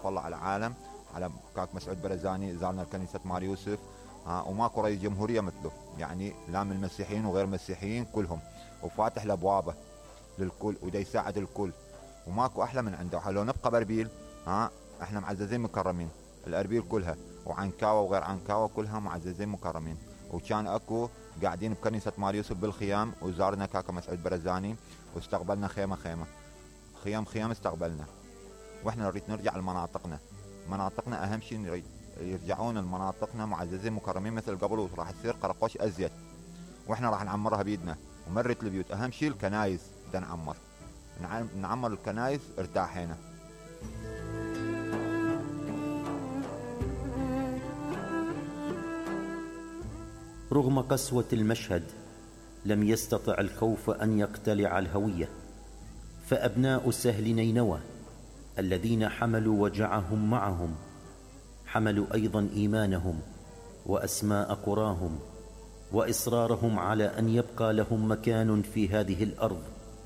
خلف الله على العالم، على كاك مسعود برزاني، زارنا كنيسة مار يوسف، وماكو رئيس جمهورية مثله، يعني لا من المسيحيين وغير المسيحيين كلهم، وفاتح الابوابه للكل ودا يساعد الكل، وماكو احلى من عنده. لو نبقى باربيل احنا معززين مكرمين، الاربيل كلها وعنكاوه وغير عنكاوه كلها معززين مكرمين. وكان اكو قاعدين بكنيسه مار يوسف بالخيام، وزارنا كاكا مسعود برزاني واستقبلنا خيمه خيمه، خيام استقبلنا. واحنا نريد نرجع لمناطقنا، مناطقنا اهم شيء، نريد يرجعون لمناطقنا معززين مكرمين مثل قبل، وراح تصير قرقوش ازيد، واحنا راح نعمرها بيدنا ومرت البيوت. اهم شيء الكنايس بدنا نعمر الكنايس ارتاحينا. رغم قسوة المشهد لم يستطع الخوف أن يقتلع الهوية، فأبناء سهل نينوى الذين حملوا وجعهم معهم حملوا أيضا إيمانهم وأسماء قراهم وإصرارهم على أن يبقى لهم مكان في هذه الأرض.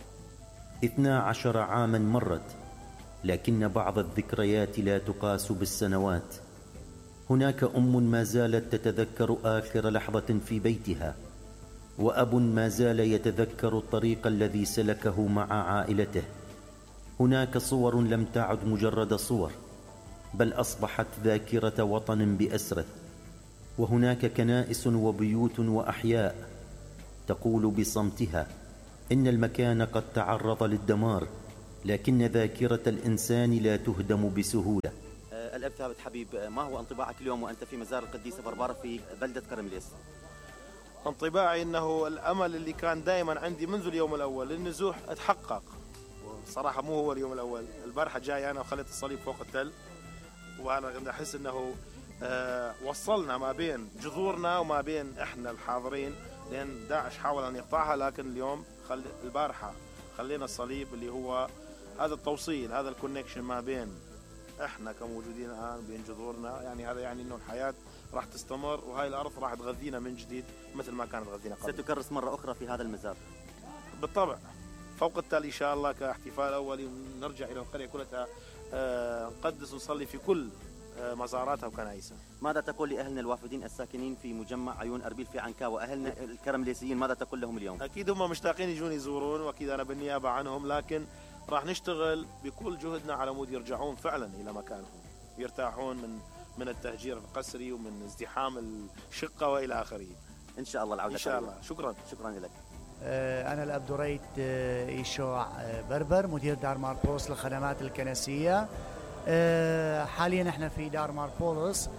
12 عاما مرت، لكن بعض الذكريات لا تقاس بالسنوات. هناك أم ما زالت تتذكر آخر لحظة في بيتها، وأب ما زال يتذكر الطريق الذي سلكه مع عائلته. هناك صور لم تعد مجرد صور، بل أصبحت ذاكرة وطن بأسره. وهناك كنائس وبيوت وأحياء تقول بصمتها إن المكان قد تعرض للدمار، لكن ذاكرة الإنسان لا تهدم بسهولة. الأب ثابت حبيب، ما هو انطباعك اليوم وأنت في مزار القديسة بربارة في بلدة كرمليس؟ انطباعي أنه الأمل اللي كان دائما عندي منذ اليوم الأول للنزوح اتحقق. صراحة مو هو اليوم الأول، البارحة جاي أنا وخليت الصليب فوق التل، وأنا أحس أنه وصلنا ما بين جذورنا وما بين إحنا الحاضرين، لأن داعش حاول أن يقطعها، لكن اليوم البارحة خلينا الصليب اللي هو هذا التوصيل، هذا الكونكشن ما بين إحنا كموجودين الآن بين جذورنا. يعني هذا يعني أنه الحياة راح تستمر، وهاي الأرض راح تغذينا من جديد مثل ما كانت تغذينا قبل. ستكرس مرة أخرى في هذا المزار بالطبع فوق التل إن شاء الله كاحتفال أولي، نرجع إلى القرية كلها نقدس ونصلي في كل مزاراتها وكنائسها. ماذا تقول لأهلنا الوافدين الساكنين في مجمع عيون أربيل في عنكاوة وأهلنا الكرمليسيين، ماذا تقول لهم اليوم؟ أكيد هم مشتاقين يجون يزورون، وأكيد أنا بالنيابة عنهم، لكن راح نشتغل بكل جهدنا على مود يرجعون فعلا إلى مكانهم، يرتاحون من التهجير القسري ومن ازدحام الشقة وإلى آخره. إن شاء الله العودة إن شاء الله. شكرا لك. أنا الأب دريت إيشوع بربر، مدير دار ماربولس للخدمات الكنسية. حاليا احنا في دار ماربولس.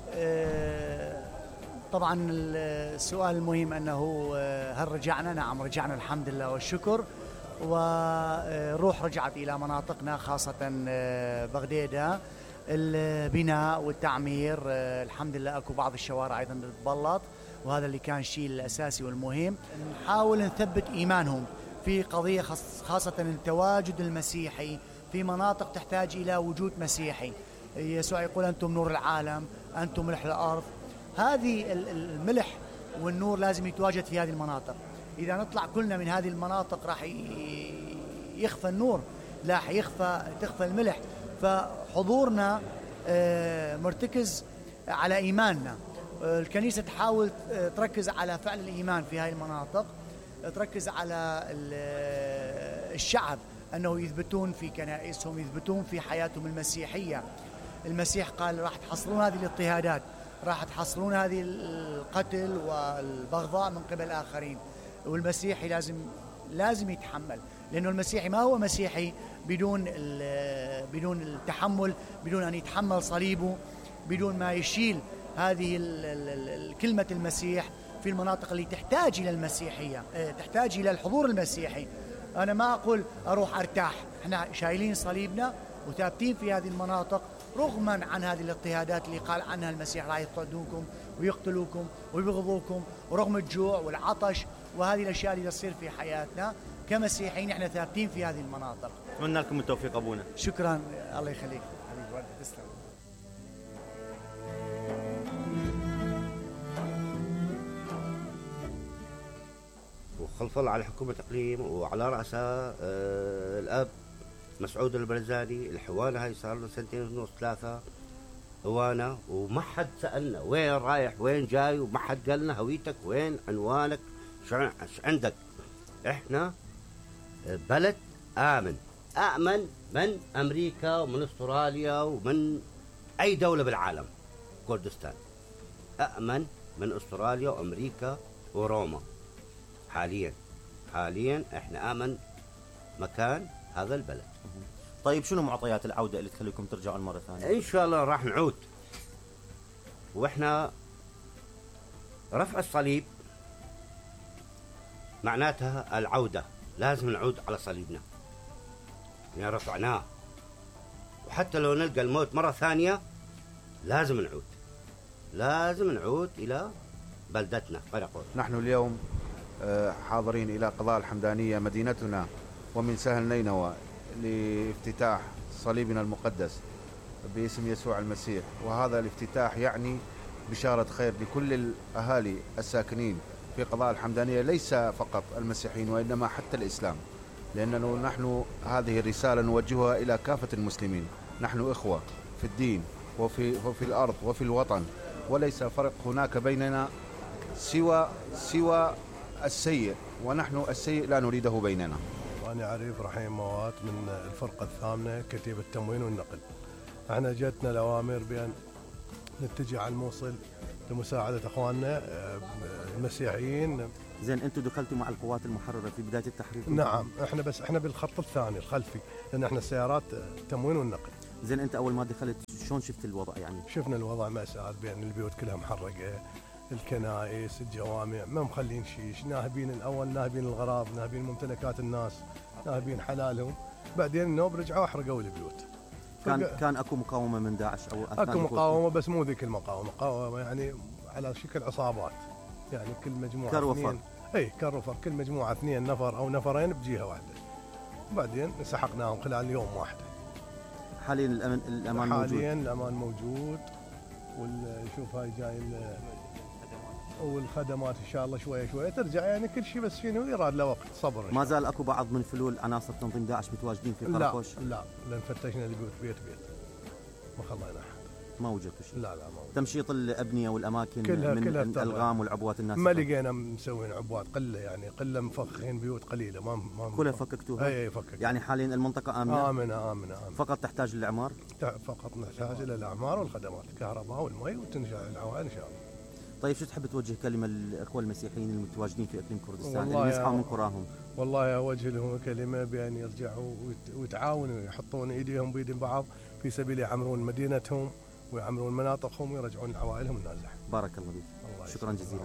طبعا السؤال المهم أنه هل رجعنا؟ نعم رجعنا الحمد لله والشكر، وروح رجعت إلى مناطقنا خاصة بغديدة. البناء والتعمير الحمد لله، أكو بعض الشوارع أيضا تتبلط، وهذا اللي كان الشيء الأساسي والمهم. نحاول نثبت إيمانهم في قضية خاصة التواجد المسيحي في مناطق تحتاج إلى وجود مسيحي. يسوع يقول أنتم نور العالم، أنتم ملح الأرض. هذه الملح والنور لازم يتواجد في هذه المناطق. إذا نطلع كلنا من هذه المناطق راح يخفى النور، لا تخفى الملح. فحضورنا مرتكز على إيماننا. الكنيسة تحاول تركز على فعل الإيمان في هذه المناطق، تركز على الشعب أنه يثبتون في كنائسهم، يثبتون في حياتهم المسيحية. المسيح قال راح تحصلون هذه الاضطهادات، راح تحصلون هذه القتل والبغضاء من قبل الآخرين، والمسيحي لازم يتحمل، لأنه المسيحي ما هو مسيحي بدون التحمل، بدون أن يتحمل صليبه، بدون ما يشيل هذه كلمة المسيح في المناطق اللي تحتاج إلى المسيحية، تحتاج إلى الحضور المسيحي. أنا ما أقول أروح أرتاح، احنا شايلين صليبنا وثابتين في هذه المناطق رغما عن هذه الاضطهادات اللي قال عنها المسيح راح يضطهدوكم ويقتلوكم ويبغضوكم، ورغم الجوع والعطش وهذه الأشياء اللي تصير في حياتنا كمسيحيين احنا ثابتين في هذه المناطق. أتمنى لكم التوفيق أبونا. شكرا، الله يخليك حبيبي والد، تسلم. وخلف الله على حكومة إقليم وعلى رأسها الأب مسعود البرزاني الحوانة هاي صار له 2.5 3 هوانا، وما حد سألنا وين رايح وين جاي، وما حد قال لنا هويتك وين، عنوانك، شو عندك. احنا بلد آمن من أمريكا ومن أستراليا ومن أي دولة بالعالم. كردستان أأمن من أستراليا وأمريكا وروما. حاليا احنا آمن مكان هذا البلد. طيب شنو معطيات العودة اللي تخليكم ترجعون مرة ثانية؟ إن شاء الله راح نعود. وإحنا رفع الصليب معناتها العودة، لازم نعود على صليبنا يعني رفعناه، وحتى لو نلقى الموت مرة ثانية لازم نعود إلى بلدتنا قرقور. نحن اليوم حاضرين إلى قضاء الحمدانية مدينتنا ومن سهل نينوى لافتتاح صليبنا المقدس باسم يسوع المسيح، وهذا الافتتاح يعني بشارة خير لكل الأهالي الساكنين في قضاء الحمدانية، ليس فقط المسيحيين وإنما حتى الإسلام، لأنه نحن هذه الرسالة نوجهها إلى كافة المسلمين. نحن إخوة في الدين وفي الأرض وفي الوطن، وليس فرق هناك بيننا سوى السيء، ونحن السيء لا نريده بيننا. وأنا عريف رحيم موات من الفرقة الثامنة كتيبة التموين والنقل. احنا جتنا الأوامر بأن نتجه على الموصل لمساعدة أخواننا المسيحيين. زين أنتم دخلتوا مع القوات المحررة في بداية التحرير؟ نعم، احنا بالخط الثاني الخلفي، لأن احنا سيارات التموين والنقل. زين أنت أول ما دخلت شلون شفت الوضع يعني؟ شفنا الوضع مأساة، بأن البيوت كلها محرقة، الكنائس، الجوامع ما مخلين شيء، ناهبين الأول، ناهبين الغراض، ناهبين ممتلكات الناس، ناهبين حلالهم. بعدين النوب رجعوا أحرقوا البيوت. كان اكو مقاومه من داعش او اكو مقاومه، بس مو ذيك المقاومه يعني على شكل عصابات، يعني كل مجموعه كروفر. كروفر، كل مجموعه 2 نفر او نفرين بجهه واحده، وبعدين سحقناهم خلال يوم واحد. حاليا الامان موجود. حاليا الامان موجود، ونشوف هاي جاي والخدمات ان شاء الله شويه ترجع، يعني كل شيء بس شنو يراد له وقت صبر. ما زال اكو بعض من فلول عناصر تنظيم داعش متواجدين في قرقوش؟ لا لان فتشنا البيوت بيت ما خلينا احد. ما وجدتوا شيء؟ لا ما وجد. تمشيط الابنيه والاماكن كلها من الالغام والعبوات الناس ما لقينا مسوين عبوات، قله يعني قله مفخخين بيوت قليله ما كلها فككتوها؟ اي فكك. يعني حاليا المنطقه امنه فقط تحتاج للاعمار؟ فقط نحتاج الى الاعمار والخدمات، الكهرباء والمي، وتنشا العوائل ان شاء الله. طيب شو تحب توجه كلمه للاخوه المسيحيين المتواجدين في اقليم كردستان اللي يسعوا من قراهم؟ والله اوجه لهم كلمه بان يرجعوا ويتعاونوا، يحطون ايديهم بايد بعض في سبيل يعمرون مدينتهم ويعمرون مناطقهم ويرجعون عوائلهم النازحه. بارك الله فيك، شكرا جزيلا.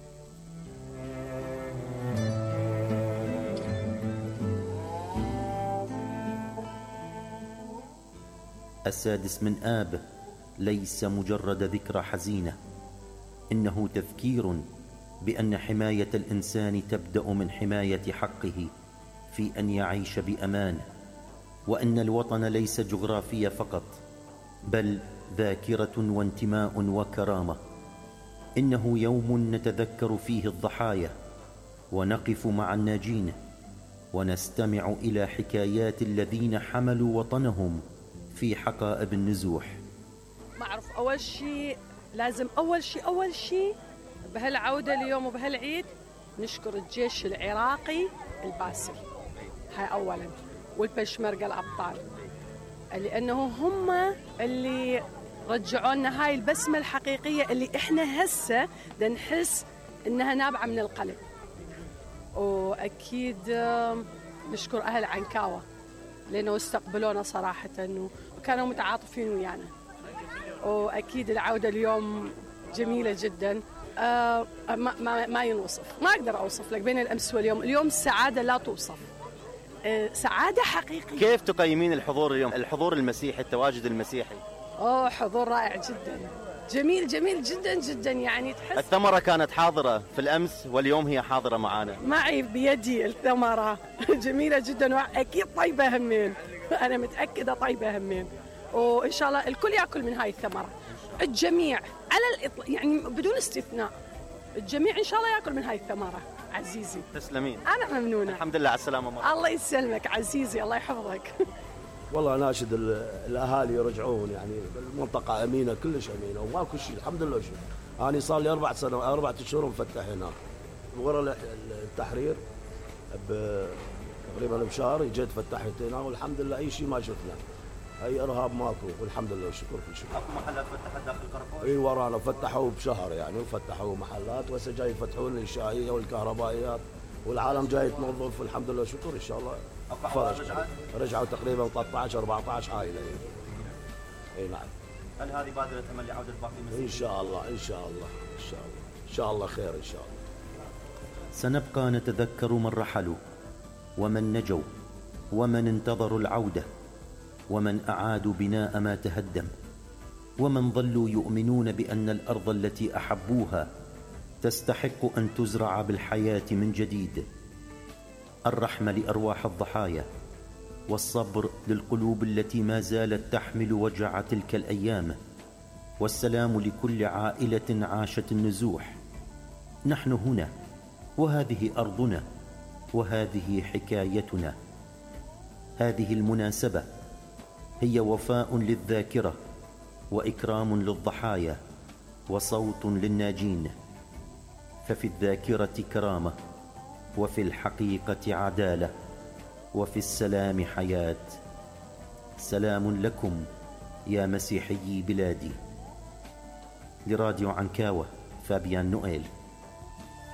السادس من آب ليس مجرد ذكرى حزينة، إنه تذكير بأن حماية الإنسان تبدأ من حماية حقه في أن يعيش بأمان، وأن الوطن ليس جغرافية فقط بل ذاكرة وانتماء وكرامة. إنه يوم نتذكر فيه الضحايا ونقف مع الناجين ونستمع إلى حكايات الذين حملوا وطنهم في حقائب النزوح. ما أعرف، أول شيء لازم أول شيء بهالعودة اليوم وبهالعيد نشكر الجيش العراقي الباسل، هاي أولا، والبشمركة الأبطال، لأنه هم اللي رجعونا هاي البسمة الحقيقية اللي إحنا هسه نحس إنها نابعة من القلب. وأكيد نشكر أهل عنكاوة لأنه استقبلونا صراحة وكانوا متعاطفين ويانا. وأكيد العودة اليوم جميلة جدا، ما ينوصف، ما أقدر أوصف لك بين الأمس واليوم. اليوم السعادة لا توصف، سعادة حقيقية. كيف تقيمين الحضور اليوم، الحضور المسيحي، التواجد المسيحي؟ حضور رائع جدا، جميل جدا جدا، يعني تحس الثمرة كانت حاضرة في الأمس واليوم هي حاضرة معانا. معي بيدي الثمرة جميلة جدا، وأكيد طيبة همين، أنا متأكدة طيبة همين، وإن شاء الله الكل يأكل من هاي الثمرة، الجميع على الإطلاق، يعني بدون استثناء الجميع إن شاء الله يأكل من هاي الثمرة. عزيزي تسلمين. أنا ممنونة. الحمد لله على السلامة مرة. الله يسلمك عزيزي، الله يحفظك. والله ناشد الاهالي يرجعون، يعني المنطقه امينه كلش امينه وماكو شيء الحمد لله. شيء انا صار لي 4 اشهر مفتح هناك ورا التحرير تقريبا بشهر جيت فتحت هنا والحمد لله اي شيء ما شفنا، اي ارهاب ماكو والحمد لله والشكر كل شيء. اكو محلات فتحت داخل كرفوش؟ اي ورانا فتحوا بشهر يعني وفتحوا محلات وهسه جاي يفتحون الشاهيه والكهربائيات والعالم جاي تنظف والحمد لله والشكر ان شاء الله. رجعوا تقريبا 13 14 عائله. اي نعم. هل هذه بادره امل لعوده باقي المسلمين؟ ان شاء الله ان شاء الله ان شاء الله ان شاء الله خير ان شاء الله. سنبقى نتذكر من رحلوا ومن نجوا ومن انتظروا العودة ومن أعادوا بناء ما تهدم ومن ظلوا يؤمنون بأن الأرض التي أحبوها تستحق أن تزرع بالحياة من جديد. الرحمة لأرواح الضحايا والصبر للقلوب التي ما زالت تحمل وجع تلك الأيام، والسلام لكل عائلة عاشت النزوح. نحن هنا وهذه أرضنا وهذه حكايتنا. هذه المناسبة هي وفاء للذاكرة وإكرام للضحايا وصوت للناجين، ففي الذاكرة كرامة وفي الحقيقة عدالة وفي السلام حياة. سلام لكم يا مسيحيي بلادي. لراديو عنكاوة، فابيان نوئيل.